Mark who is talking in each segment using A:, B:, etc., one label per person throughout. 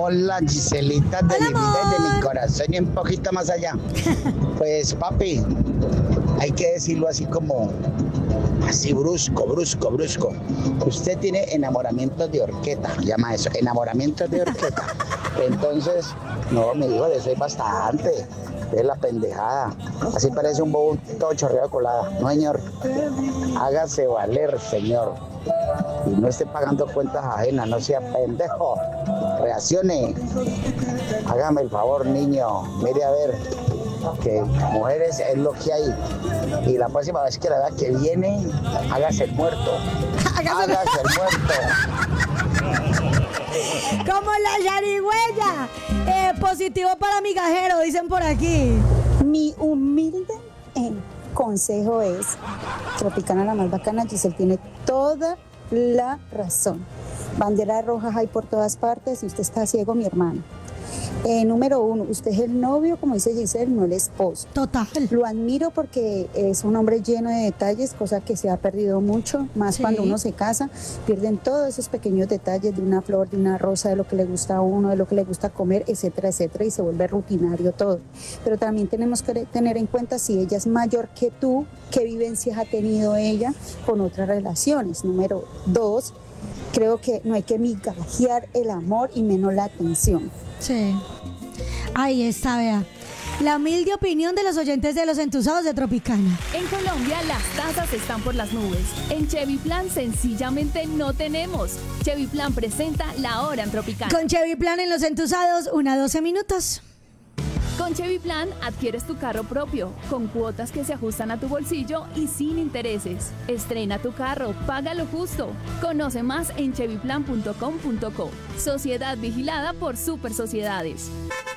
A: Hola, Giselita de mi vida y de mi corazón y un poquito más allá. Pues, papi, hay que decirlo así como, así brusco. Usted tiene enamoramientos de horqueta, llama eso, enamoramientos de horqueta. Entonces, no, mi hijo, de eso hay bastante. Es la pendejada. Así parece un bobo todo chorreado de colada. No, señor. Hágase valer, señor. Y no esté pagando cuentas ajenas, no sea pendejo. Reaccione. Hágame el favor, niño. Mire a ver que mujeres es lo que hay. Y la próxima vez que la vea que viene, hágase el muerto. Hágase el muerto.
B: Como la yarigüeya. Positivo para migajero, dicen por aquí.
C: Mi humilde consejo es, Tropicana la más bacana, Giselle tiene toda la razón. Banderas rojas hay por todas partes y usted está ciego, mi hermano. Número 1, usted es el novio, como dice Giselle, no el esposo.
B: Total.
C: Lo admiro porque es un hombre lleno de detalles, cosa que se ha perdido mucho, más
B: Sí.
C: cuando uno se casa, pierden todos esos pequeños detalles de una flor, de una rosa, de lo que le gusta a uno, de lo que le gusta comer, etcétera, etcétera, y se vuelve rutinario todo. Pero también tenemos que tener en cuenta si ella es mayor que tú, qué vivencias ha tenido ella con otras relaciones. Número 2, creo que no hay que migajear el amor y menos la atención.
B: Sí. Ahí está, vea. La humilde opinión de los oyentes de Los Entusados de Tropicana.
D: En Colombia las tasas están por las nubes. En Chevy Plan sencillamente no tenemos. Chevy Plan presenta La Hora en Tropicana.
B: Con Chevy Plan en Los Entusados, 12 minutos.
D: Con Chevy Plan adquieres tu carro propio, con cuotas que se ajustan a tu bolsillo y sin intereses. Estrena tu carro, págalo justo. Conoce más en chevyplan.com.co. Sociedad vigilada por Super Sociedades.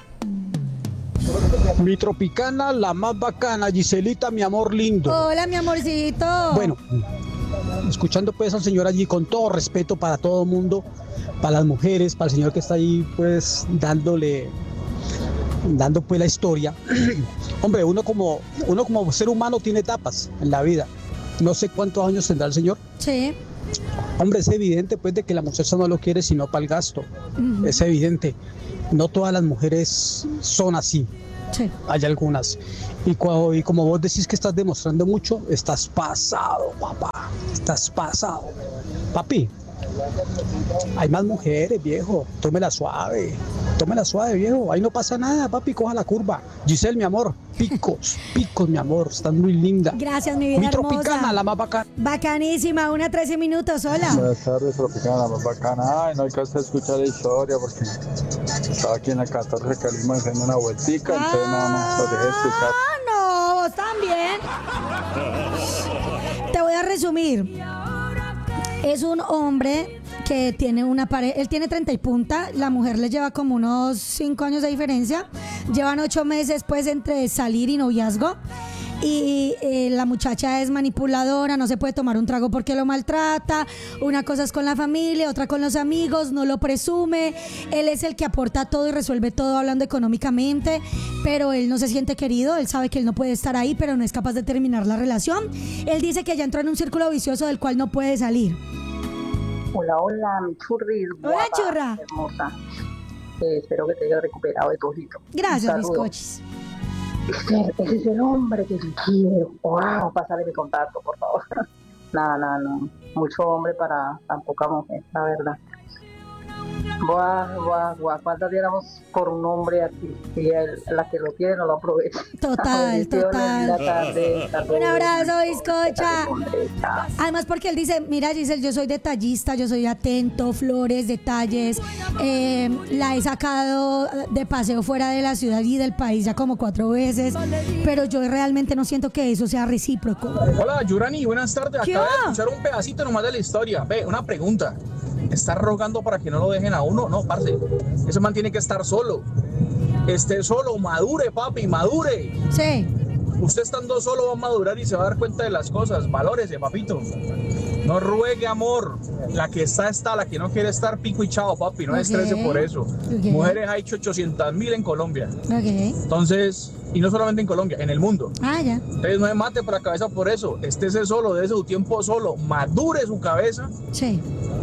E: Mi Tropicana, la más bacana, Giselita, mi amor lindo.
B: Hola, mi amorcito.
E: Bueno, escuchando pues al señor allí con todo respeto para todo el mundo, para las mujeres, para el señor que está ahí pues dando pues la historia. Hombre, uno como ser humano tiene etapas en la vida. No sé cuántos años tendrá el señor.
B: Sí.
E: Hombre, es evidente pues de que la muchacha no lo quiere sino para el gasto.
B: Uh-huh.
E: Es evidente. No todas las mujeres son así.
B: Sí.
E: Hay algunas. Y como vos decís que estás demostrando mucho, estás pasado, papá. Estás pasado. Papi, hay más mujeres, viejo. Tómela suave, viejo. Ahí no pasa nada, papi, coja la curva. Giselle, mi amor, picos, mi amor. Estás muy linda.
B: Gracias, mi vida
E: mi
B: hermosa.
E: Tropicana, la más bacana.
B: Bacanísima, 13 minutos, hola.
F: Buenas tardes, Tropicana, la más bacana. Ay, no alcancé a escuchar la historia porque estaba aquí en la 14 Calima haciendo una vueltica, entonces no lo dejé escuchar.
B: No, vos también. Te voy a resumir. Es un hombre que tiene una pareja, él tiene 30 y punta, la mujer le lleva como unos 5 años de diferencia, llevan 8 meses pues entre salir y noviazgo. Y la muchacha es manipuladora, no se puede tomar un trago porque lo maltrata, una cosa es con la familia, otra con los amigos, no lo presume, él es el que aporta todo y resuelve todo hablando económicamente, pero él no se siente querido, él sabe que él no puede estar ahí, pero no es capaz de terminar la relación. Él dice que ya entró en un círculo vicioso del cual no puede salir.
G: Hola, mi churri.
B: Hola,
G: Guapa,
B: churra.
G: hermosa. Espero que te hayas recuperado de tu ojito.
B: Gracias, mis coches.
G: Ese es el hombre que yo quiero. Wow, pásale mi contacto, por favor. No. Mucho hombre para tan poca mujer, la verdad. Guau. ¿Cuántas diéramos por un hombre aquí? Y la que lo tiene no lo aprovecha.
B: Total. Un abrazo, bizcocha. Además porque él dice, mira Giselle, yo soy detallista, yo soy atento, flores, detalles, la he sacado de paseo fuera de la ciudad y del país ya como 4 veces, pero yo realmente no siento que eso sea recíproco.
H: Hola, Yurani, buenas tardes. Acabo de escuchar un pedacito nomás de la historia. Ve, una pregunta. ¿Estás rogando para que no lo dejen a uno? No, parce. Ese man tiene que estar solo. Esté solo, madure, papi, madure.
B: Sí.
H: Usted estando solo va a madurar y se va a dar cuenta de las cosas. Valórese, papito. No ruegue amor. La que está, la que no quiere estar, pico y chao, papi. No estrese por eso. Mujeres hay 800,000 en Colombia. Entonces, y no solamente en Colombia, en el mundo.
B: Ya.
H: Entonces no se mate por la cabeza por eso. Estése solo, dése su tiempo solo. Madure su cabeza.
B: Sí.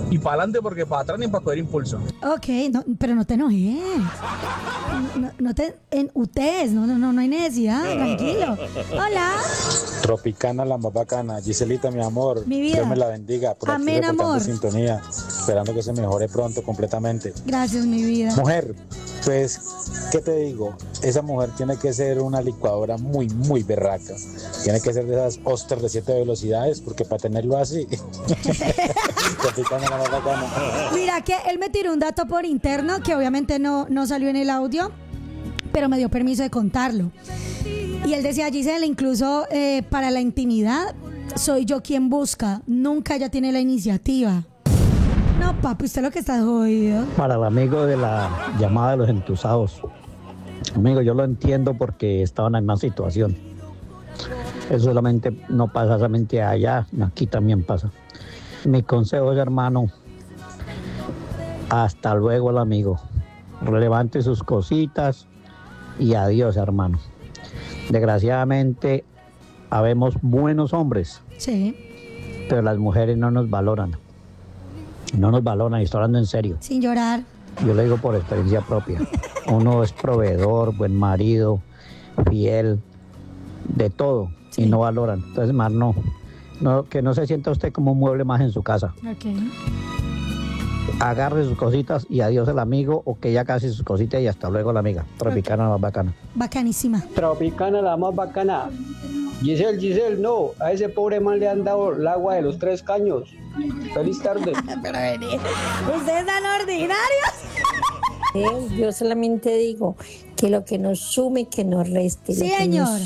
H: y para adelante porque para atrás ni para coger impulso.
B: Ok, no, pero no te enojes. No te enutes, no hay necesidad, tranquilo. Hola.
I: Tropicana, la más bacana. Giselita, mi amor.
B: Mi vida.
I: Dios me la bendiga. Por aquí
B: Amén,
I: reportando
B: amor.
I: sintonía. Esperando que se mejore pronto completamente.
B: Gracias, mi vida.
I: Mujer, pues, ¿qué te digo? Esa mujer tiene que ser una licuadora muy, muy berraca. Tiene que ser de esas Oster de 7 velocidades, porque para tenerlo así. Tropicana, la más bacana.
B: Mira que él me tiró un dato por interno que obviamente no salió en el audio, pero me dio permiso de contarlo. Y él decía, Giselle, incluso para la intimidad soy yo quien busca, nunca ella tiene la iniciativa. No, papi, usted lo que está jodido.
J: Para el amigo de la llamada de los entusados. Amigo, yo lo entiendo porque estaba en la misma situación. Eso solamente no pasa solamente allá, aquí también pasa. Mi consejo es, hermano, hasta luego el amigo. Levante sus cositas y adiós, hermano. Desgraciadamente, habemos buenos hombres,
B: Sí,
J: pero las mujeres no nos valoran. No nos valoran, y estoy hablando en serio.
B: sin llorar.
J: Yo lo digo por experiencia propia. Uno es proveedor, buen marido, fiel, de todo,
B: Sí.
J: y no valoran. Entonces, más no, que no se sienta usted como un mueble más en su casa.
B: Ok.
J: Agarre sus cositas y adiós el amigo, o que ya casi sus cositas y hasta luego la amiga. Tropicana, la más bacana.
B: Bacanísima.
K: Tropicana, la más bacana. Giselle, no, a ese pobre man le han dado el agua de los 3 caños. Feliz tarde.
B: Pero vení, ustedes tan ordinarios.
L: Yo solamente digo que lo que nos sume, que nos reste.
B: Sí,
L: lo que
B: señor.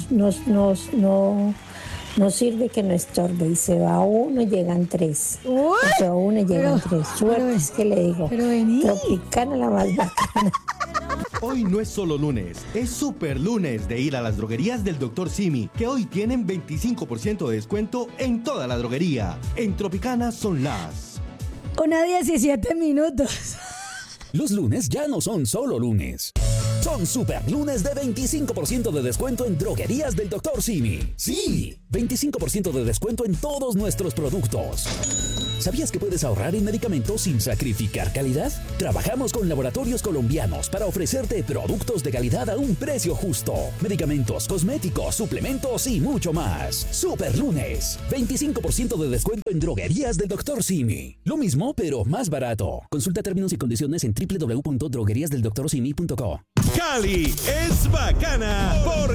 L: no sirve, que no estorbe. Y se va uno, llegan 3.
B: Uy,
L: Se va uno, llegan 3. Suerte,
B: pero-
L: es que le digo.
B: pero vení.
L: Tropicana, la más bacana.
M: Hoy no es solo lunes, es super lunes de ir a las droguerías del Dr. Simi, que hoy tienen 25% de descuento en toda la droguería. En Tropicana son las
B: 1:17.
N: Los lunes ya no son solo lunes. Son super lunes de 25% de descuento en droguerías del Dr. Simi. Sí, 25% de descuento en todos nuestros productos. ¿Sabías que puedes ahorrar en medicamentos sin sacrificar calidad? Trabajamos con laboratorios colombianos para ofrecerte productos de calidad a un precio justo. Medicamentos, cosméticos, suplementos y mucho más. Super lunes, 25% de descuento en droguerías del Dr. Simi. Lo mismo, pero más barato. Consulta términos y condiciones en www.drogueriasdeldoctorsimi.co.
M: Cali es bacana.